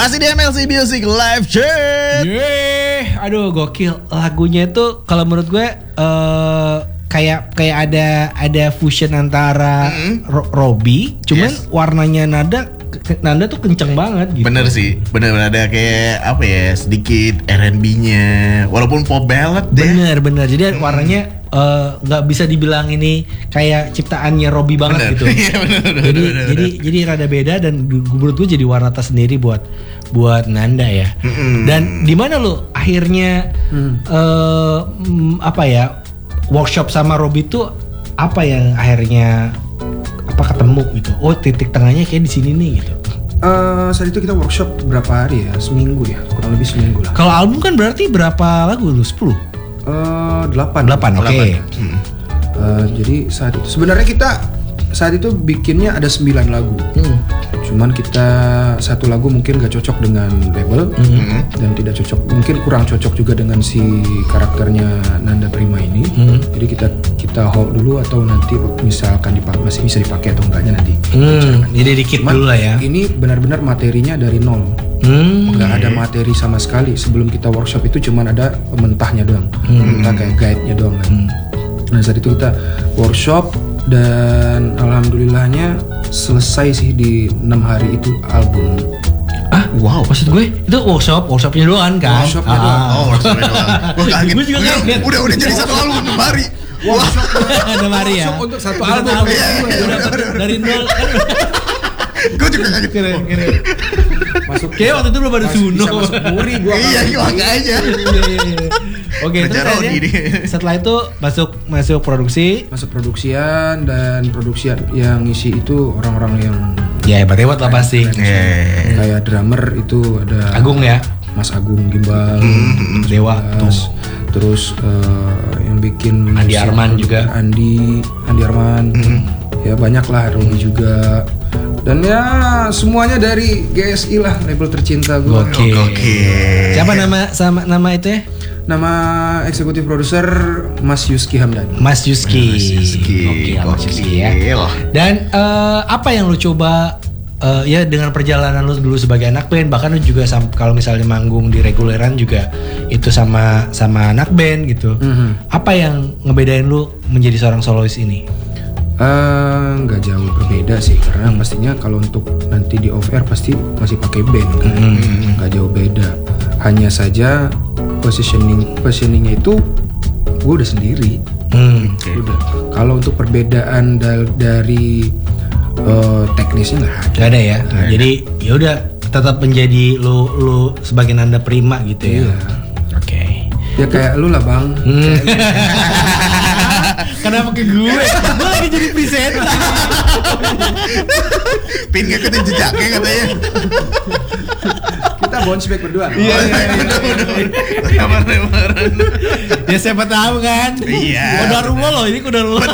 Masih di MLC Music Live Chat. Aduh gokil. Lagunya itu kalau menurut gue kayak ada fusion antara Robby, cuman warnanya nada tuh kenceng banget gitu. Bener sih, bener ada kayak apa ya, sedikit R&B-nya, walaupun pop ballad deh. Bener. Jadi warnanya nggak bisa dibilang ini kayak ciptaannya Robby banget gitu. Iya, bener. Jadi rada beda dan menurut gue jadi warna tersendiri buat Nanda ya. Dan di mana lo akhirnya workshop sama Robby tuh apa yang akhirnya ketemu gitu? Oh titik tengahnya kayak di sini nih gitu. Saat itu kita workshop berapa hari ya? Seminggu ya, kurang lebih seminggu lah. Kalau album kan berarti berapa lagu lu? 10? 8, oke. Jadi saat itu sebenarnya kita saat itu bikinnya ada 9 lagu. Cuman kita satu lagu mungkin gak cocok dengan label dan tidak cocok, mungkin kurang cocok juga dengan si karakternya Nanda Prima ini. Jadi kita hold dulu atau nanti misalkan masih bisa dipakai atau enggaknya nanti. Jadi dikit dulu lah ya. Ini benar-benar materinya dari nol. Nggak ada materi sama sekali. Sebelum kita workshop itu cuman ada mentahnya doang, mentah kayak guide-nya doang kan. Nah saat itu kita workshop dan alhamdulillahnya selesai sih di 6 hari itu album. Wow, maksud gue itu workshopnya doang kan? Workshopnya doang. Workshopnya doang. Gue kaget. Gue juga kaget. Udah jadi satu album 6 hari. Workshop Ada Mari ya. Workshop untuk satu album. Dari nol kan. Gue juga kaget. Keren. Masuk Kayak waktu itu belum ada Suno. Bisa masuk muri gua. Iya, makanya. Oke, terus setelah itu masuk produksi. Masuk produksian dan produksian yang ngisi itu orang-orang yang Ya hebat lah pasti. kayak drummer itu ada Agung ya. Mas Agung Gimbal, Dewa tuh. Terus yang bikin Andi Arman juga. Andi Arman. Ya banyak lah, Robi juga. Dan ya semuanya dari GSI lah, label tercinta gue. Oke. Siapa nama itu ya? Nama eksekutif produser Mas Yuski Hamdan. Mas Yuski. Oke, Mas Yuski ya. Dan apa yang lu coba ya dengan perjalanan lu dulu sebagai anak band, bahkan lu juga kalau misalnya manggung di reguleran juga itu sama anak band gitu. Apa yang ngebedain lu menjadi seorang solois ini? Nggak jauh berbeda sih, karena pastinya kalau untuk nanti di off air pasti masih pakai band kan. Nggak jauh beda, hanya saja positioningnya itu gue udah sendiri. Udah. Kalau untuk perbedaan dari teknisnya nggak ada ya. Jadi ya udah tetap menjadi lu sebagai Nanda Prima gitu ya. Iya. Oke. Ya kayak lu lah bang. Kenapa ke gue? Gue lagi jadi presenter. Pin ngikutin jejaknya katanya. Kita bounce back berdua. Iya. Ya siapa tahu kan. Iya. Udah rumah loh, ini udah rumah.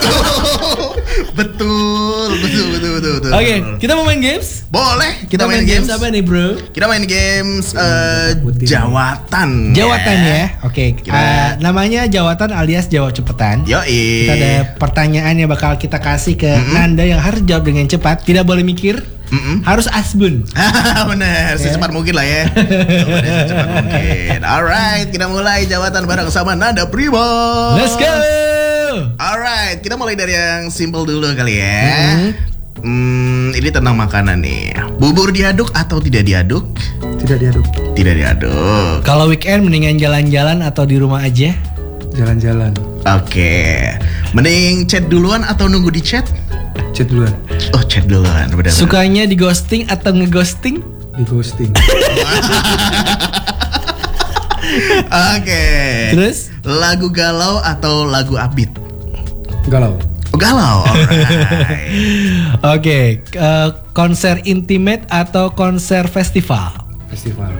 Betul. Oke, kita mau main games? Boleh, kita main games. Apa nih, bro? Kita main games jawatan. Jawatan ya. Oke. Namanya jawatan alias jawab cepetan. Yoi. Kita ada pertanyaan yang bakal kita kasih ke Nanda yang harus jawab dengan cepat, tidak boleh mikir. Harus asbun. Bener, secepat mungkin lah ya. Secepat mungkin. Alright, kita mulai jawatan bareng sama Nanda Prima. Let's go. Alright, kita mulai dari yang simple dulu kali ya. Ini tentang makanan nih. Bubur diaduk atau tidak diaduk? Tidak diaduk. Tidak diaduk. Kalau weekend mendingan jalan-jalan atau di rumah aja? Jalan-jalan. Oke. Mending chat duluan atau nunggu di chat? Chat duluan. Oh, chat duluan, benar. Sukanya di ghosting atau ngeghosting? Di ghosting. Oke. Terus? Lagu galau atau lagu upbeat? Galau. Oh, galau. Alright. Oke. Konser intimate atau konser festival? Festival.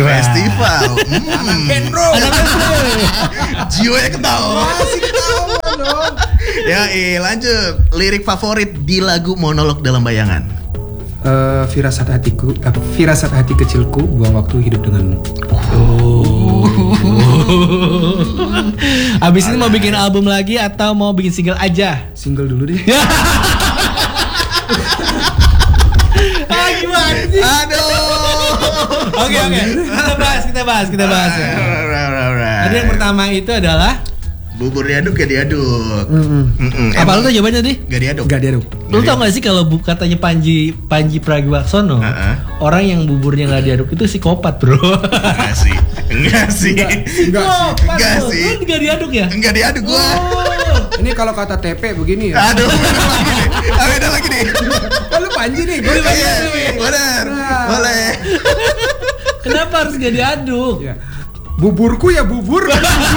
Anak band bro. Jiwanya ketawa. Masih ketawa dong. Ya, lanjut. Lirik favorit di lagu Monolog Dalam Bayangan. Firasat hati kecilku, buang waktu hidup denganmu. Abis ini mau bikin album lagi atau mau bikin single aja? Single dulu deh. Gimana sih? Aduh. Oke, Oke. Kita bahas ya. Tadi yang pertama itu adalah bubur diaduk gak diaduk. apa lu tuh jawabannya tadi? Gak diaduk. Lu tau gak sih kalau katanya Panji Pragiwaksono, orang yang buburnya gak diaduk itu psikopat, bro. Enggak sih. Lu gak diaduk ya? Enggak diaduk gua. Ini kalau kata TP begini ya. Aduh, ada lagi nih. Kan lu Panji nih, gue Benar. Boleh. Kenapa harus gak diaduk? Ya. Buburku ya buburku.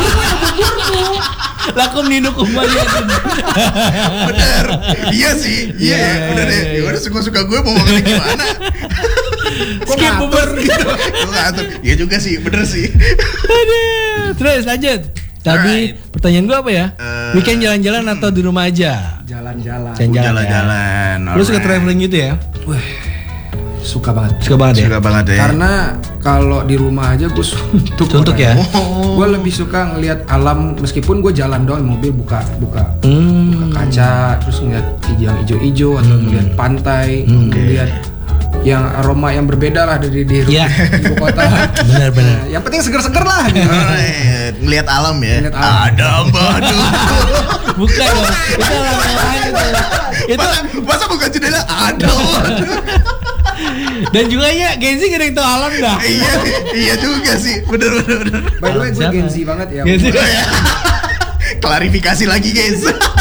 Lakum ninu kembali. Bener. Iya sih. Iya, bener deh. Ya udah suka-suka gue mau ngomongin gimana. Skip bubur gitu. Iya juga sih, bener sih. Aduh. Terus lanjut. Tadi pertanyaan gue apa ya? Weekend jalan-jalan atau di rumah aja? Jalan-jalan. Jalan-jalan. Lu suka traveling gitu ya? Wah, suka banget ya. Karena kalau di rumah aja gue suntuk ya. Gue lebih suka ngelihat alam, meskipun gue jalan doang mobil buka kaca, terus ngeliat yang hijau-hijau atau ngeliat pantai, ngeliat yang aroma yang berbeda lah dari di ibu kota. Benar. Yang penting seger-seger lah. Gitu. Ngeliat alam ya. Ngeliat alam. Ada badu. Bukan loh. Itu alam lain itu. Masa bukan jendela? Ada badu. Dan juga ya Gen Z gak ada yang tau alam dah. Iya juga sih. Bener. By the way gue Gen Z banget ya. Klarifikasi lagi guys.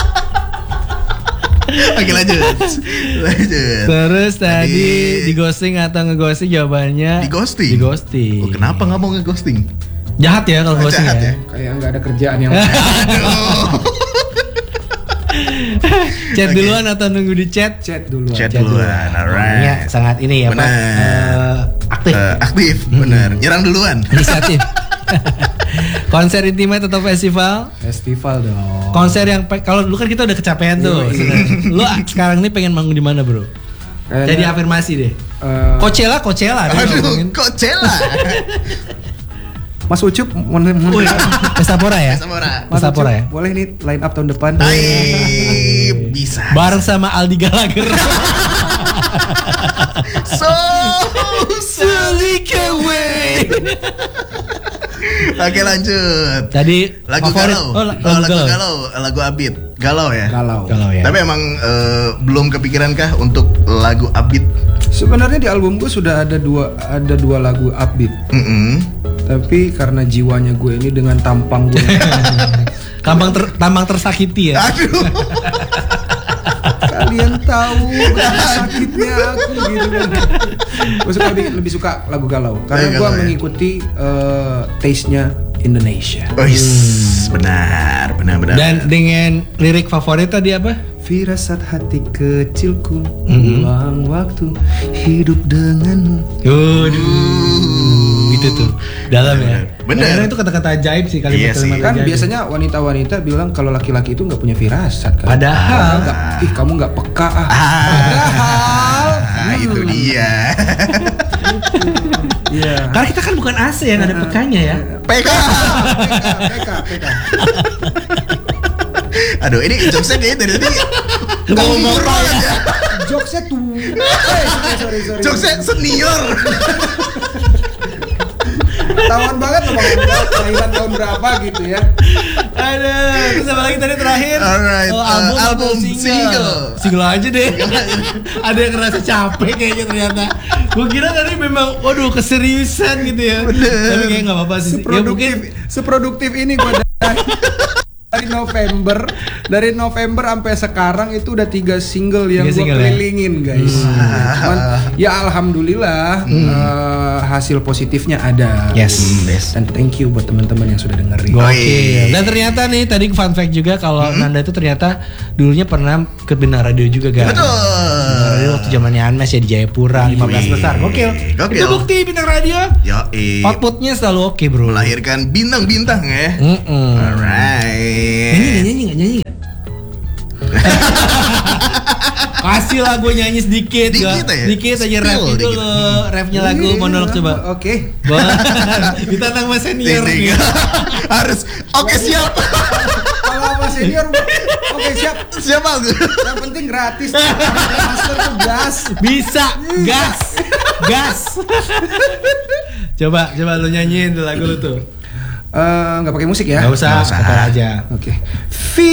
Oke lanjut. Terus tadi di ghosting atau ngeghosting jawabannya? Di ghosting. Oh, kenapa nggak mau ngeghosting? Jahat ya kalau ghosting ya. Kayak nggak ada kerjaan yang. Chat duluan atau nunggu di chat? Chat duluan. Alright. Ya, sangat ini ya Pak. Aktif. Benar. Nyerang duluan. Inisiatif. Konser intimate atau festival? Festival dong. Konser yang kalau dulu kan kita udah kecapean tuh. Lu sekarang ini pengen manggung di mana, bro? Jadi afirmasi deh. Coachella. Aduh, Coachella. Mas Ucup, Pestapora ya? Pestapora ya? Boleh nih line up tahun depan. Bisa. Bareng sama Aldi Gallagher. So silly away. Oke lanjut. Tadi lagu favorit. galau. Lagu Abid. Galau ya. Galau ya. Tapi emang belum kepikiran kah untuk lagu Abid? Sebenarnya di album gue sudah ada dua lagu Abid. Tapi karena jiwanya gue ini dengan tampang gue. tampang tersakiti ya. Aduh. Kalian tahu sakitnya aku gitu kan. Gue lebih suka lagu galau karena gue mengikuti taste-nya Indonesia. Benar. Dan dengan lirik favorit tadi apa? Firasat hati kecilku, ulang waktu hidup denganmu. Itu tuh dalam ya. Bener. Karena itu kata-kata ajaib sih kalimat-kalimat kan ajaib. biasanya wanita-wanita bilang kalau laki-laki itu nggak punya firasat kan. Padahal kamu nggak peka Padahal itu dia. Iya. Karena kita kan bukan AC yang ada pekanya ya. PK. Aduh, ini jokesnya kayaknya dari tadi ngomong aja. Jokesnya tuh. Sorry. Jokesnya senior. Ketahuan banget loh Bang, kelahiran tahun berapa gitu ya. Aduh, terus apa lagi tadi terakhir? Alright, album single. Single aja deh. Ada yang ngerasa capek kayaknya ternyata. Gue kira tadi memang, waduh keseriusan gitu ya. Tapi kayak nggak apa-apa sih. Seproduktif ini gue dari November sampai sekarang itu udah 3 single yang gue kelilingin guys. Cuman, ya alhamdulillah hasil positifnya ada. Yes. Dan thank you buat teman-teman yang sudah dengerin. Oke. Dan ternyata nih tadi fun fact juga kalau Nanda itu ternyata dulunya pernah ke Bintang Radio juga kan. Betul. Radio waktu zamannya Anmes ya di Jayapura 15 besar. Gokil. Itu bukti Bintang Radio. Outputnya selalu oke bro. Melahirkan bintang-bintang ya. Alright. Nyanyi gak? Kasih lah gue nyanyi sedikit aja rap dulu. Rapnya lagu monolog coba. Oke. Ditantang sama senior. Harus. Oke siap. Kalau sama senior oke siap. Siap Bang. Yang penting gratis. Master tuh gas. Bisa gas. Coba lu nyanyiin lagu lu tuh. Nggak pakai musik ya? Nggak usah, Nggak usah. kata aja. Oke.